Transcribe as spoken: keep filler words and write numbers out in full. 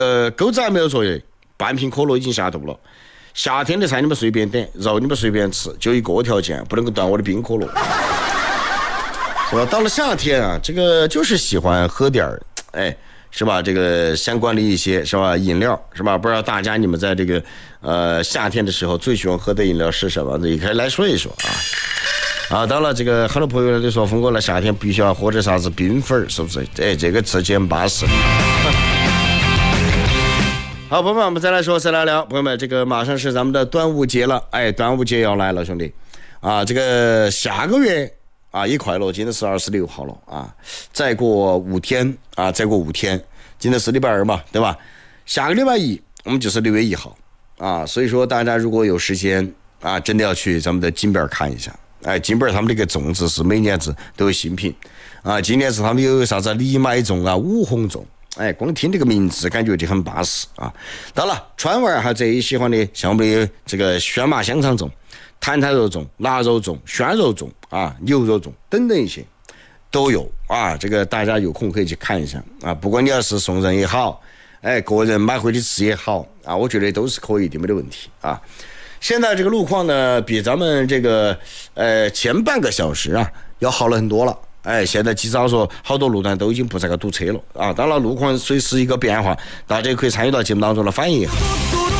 呃，狗仔没有作业，半瓶可乐已经下肚了。夏天的菜你们随便点，肉你们随便吃，就一个条件，不能够断我的冰可乐，是吧？到了夏天啊，这个就是喜欢喝点儿，哎，是吧？这个相关的一些是吧饮料是吧？不知道大家你们在这个呃夏天的时候最喜欢喝的饮料是什么？也可以来说一说啊。啊，当然这个很多朋友都说，峰哥了夏天必须要喝点啥子冰粉，是不是？哎，这个词很巴适。好，朋友们，我们再来说，再来聊，朋友们，这个马上是咱们的端午节了，哎，端午节要来了，兄弟，啊，这个下个月啊，也快乐，今天是二十六号了啊，再过五天啊，再过五天，今天是礼拜二嘛，对吧？下个礼拜一，我们就是六月一号啊，所以说大家如果有时间啊，真的要去咱们的金边看一下，哎，金边他们这个粽子是每年子都有新品啊，今年是他们有啥子李麦粽啊、五红粽。哎，光听这个名字感觉就很巴适啊！当然了，川味还最喜欢的像我们的这个宣麻香肠粽、坛坛肉粽、腊肉粽、宣肉粽啊、牛肉粽等等一些都有啊。这个大家有空可以去看一下啊。不管你要是送人也好，哎，个人买回去吃也好啊，我觉得都是可以的，没得问题啊。现在这个路况呢，比咱们这个呃前半个小时啊要好了很多了。哎，现在至少说好多路段都已经不再个堵车了啊！当然路况随时一个变化，大家可以参与到节目当中来反映一下。